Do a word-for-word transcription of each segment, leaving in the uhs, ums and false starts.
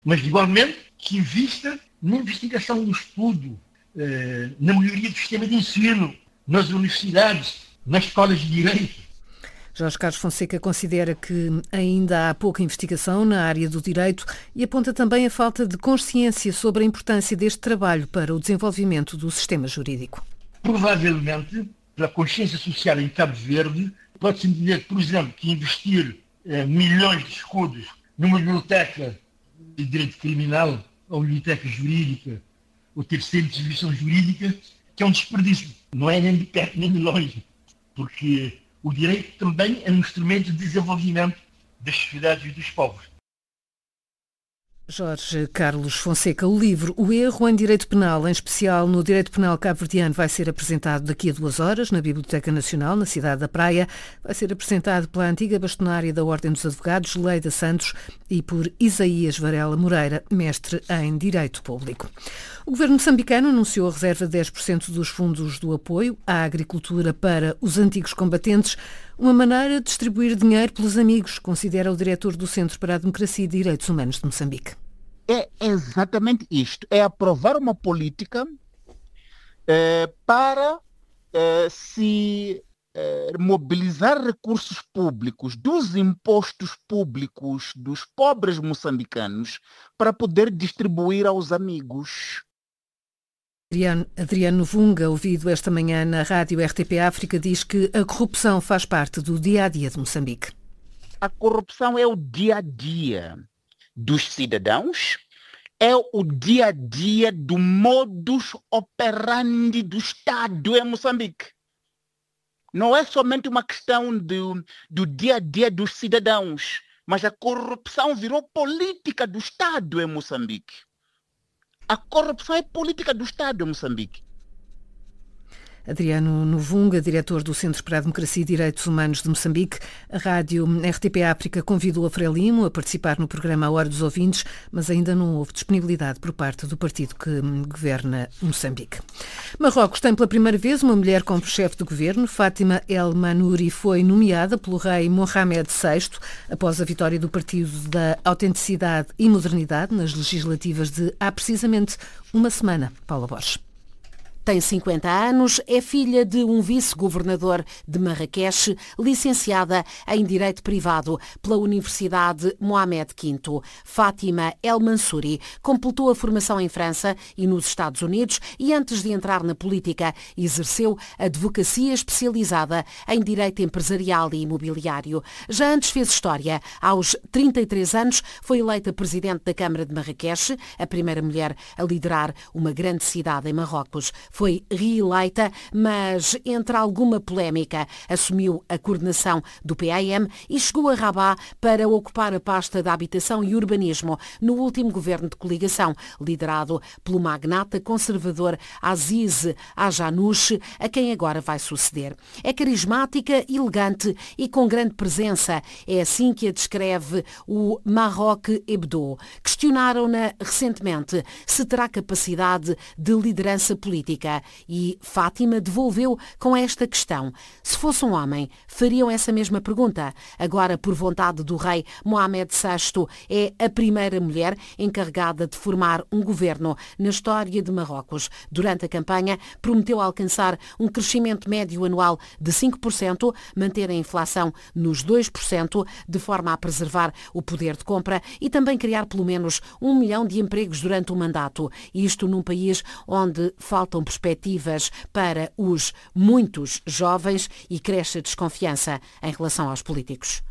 mas igualmente que invista na investigação, no estudo, eh, na melhoria do sistema de ensino, nas universidades, nas escolas de direito. Jorge Carlos Fonseca considera que ainda há pouca investigação na área do direito e aponta também a falta de consciência sobre a importância deste trabalho para o desenvolvimento do sistema jurídico. Provavelmente, pela consciência social em Cabo Verde, pode-se entender, por exemplo, que investir eh, milhões de escudos numa biblioteca de direito criminal ou biblioteca jurídica ou ter centro de distribuição jurídica, que é um desperdício. Não é nem de perto nem de longe, porque o direito também é um instrumento de desenvolvimento das sociedades e dos povos. Jorge Carlos Fonseca, o livro O Erro em Direito Penal, em especial no Direito Penal Cabo-Verdiano, vai ser apresentado daqui a duas horas na Biblioteca Nacional, na cidade da Praia. Vai ser apresentado pela antiga bastonária da Ordem dos Advogados, Leida Santos, e por Isaías Varela Moreira, mestre em Direito Público. O governo moçambicano anunciou a reserva de dez por cento dos fundos do apoio à agricultura para os antigos combatentes, uma maneira de distribuir dinheiro pelos amigos, considera o diretor do Centro para a Democracia e Direitos Humanos de Moçambique. É exatamente isto, é aprovar uma política eh, para eh, se eh, mobilizar recursos públicos dos impostos públicos dos pobres moçambicanos para poder distribuir aos amigos. Adriano, Adriano Vunga, ouvido esta manhã na rádio R T P África, diz que a corrupção faz parte do dia-a-dia de Moçambique. A corrupção é o dia-a-dia dos cidadãos, é o dia-a-dia do modus operandi do Estado em Moçambique. Não é somente uma questão do, do dia-a-dia dos cidadãos, mas a corrupção virou política do Estado em Moçambique. A corrupção é política do Estado em Moçambique. Adriano Novunga, diretor do Centro para a Democracia e Direitos Humanos de Moçambique. A rádio R T P África convidou a Frelimo a participar no programa A Hora dos Ouvintes, mas ainda não houve disponibilidade por parte do partido que governa Moçambique. Marrocos tem pela primeira vez uma mulher como chefe de governo. Fátima El Manouri foi nomeada pelo rei Mohamed sexto após a vitória do Partido da Autenticidade e Modernidade nas legislativas de há precisamente uma semana. Paula Borges. Tem cinquenta anos, é filha de um vice-governador de Marrakech, licenciada em Direito Privado pela Universidade Mohamed quinto. Fátima El Mansouri completou a formação em França e nos Estados Unidos e, antes de entrar na política, exerceu advocacia especializada em Direito Empresarial e Imobiliário. Já antes fez história. Aos trinta e três anos, foi eleita presidente da Câmara de Marrakech, a primeira mulher a liderar uma grande cidade em Marrocos. Foi reeleita, mas entre alguma polémica assumiu a coordenação do P A M e chegou a Rabat para ocupar a pasta da Habitação e Urbanismo no último governo de coligação, liderado pelo magnata conservador Aziz Ajanouch, a quem agora vai suceder. É carismática, elegante e com grande presença. É assim que a descreve o Maroc Hebdo. Questionaram-na recentemente se terá capacidade de liderança política. E Fátima devolveu com esta questão. Se fosse um homem, fariam essa mesma pergunta. Agora, por vontade do rei Mohamed sexto, é a primeira mulher encarregada de formar um governo na história de Marrocos. Durante a campanha, prometeu alcançar um crescimento médio anual de cinco por cento, manter a inflação nos dois por cento, de forma a preservar o poder de compra e também criar pelo menos um milhão de empregos durante o mandato. Isto num país onde faltam perspectivas para os muitos jovens e cresce a desconfiança em relação aos políticos.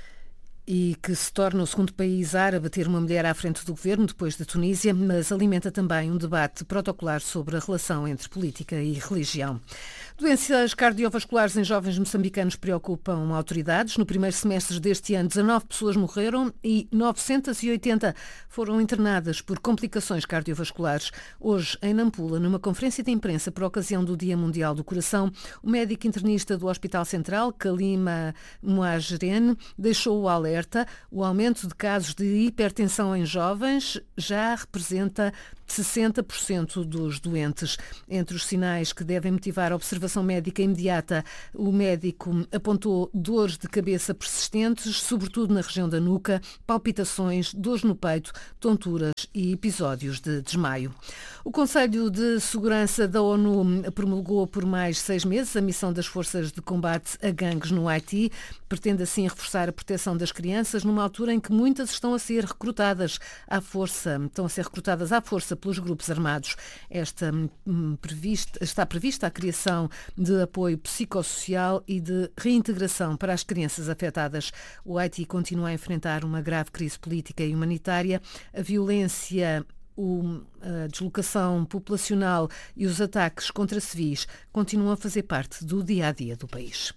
E que se torna o segundo país árabe a ter uma mulher à frente do governo, depois da Tunísia, mas alimenta também um debate protocolar sobre a relação entre política e religião. Doenças cardiovasculares em jovens moçambicanos preocupam autoridades. No primeiro semestre deste ano, dezanove pessoas morreram e novecentas e oitenta foram internadas por complicações cardiovasculares. Hoje, em Nampula, numa conferência de imprensa por ocasião do Dia Mundial do Coração, o médico internista do Hospital Central, Kalima Muajirene, deixou o alerta. O aumento de casos de hipertensão em jovens já representa sessenta por cento dos doentes. Entre os sinais que devem motivar a observação intervenção médica imediata. O médico apontou dores de cabeça persistentes, sobretudo na região da nuca, palpitações, dores no peito, tonturas e episódios de desmaio. O Conselho de Segurança da ONU promulgou por mais seis meses a missão das forças de combate a gangues no Haiti. Pretende assim reforçar a proteção das crianças numa altura em que muitas estão a ser recrutadas à força, estão a ser recrutadas à força pelos grupos armados. Esta hum, prevista, está prevista a criação de apoio psicossocial e de reintegração para as crianças afetadas. O Haiti continua a enfrentar uma grave crise política e humanitária. A violência, a deslocação populacional e os ataques contra civis continuam a fazer parte do dia-a-dia do país.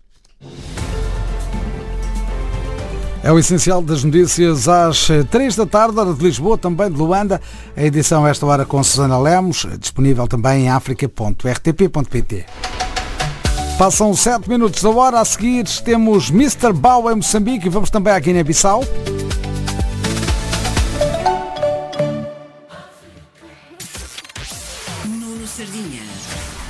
É o essencial das notícias às três da tarde, hora de Lisboa, também de Luanda. A edição esta hora com Susana Lemos, disponível também em africa ponto r t p ponto p t. Passam sete minutos da hora, a seguir temos mister Bau em Moçambique e vamos também à Guiné-Bissau. Nuno Sardinha.